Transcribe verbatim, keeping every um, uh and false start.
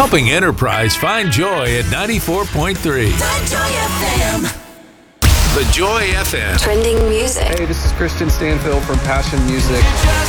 Helping enterprise find joy at ninety-four point three. The Joy F M. The Joy F M. Trending music. Hey, this is Christian Stanfield from Passion Music.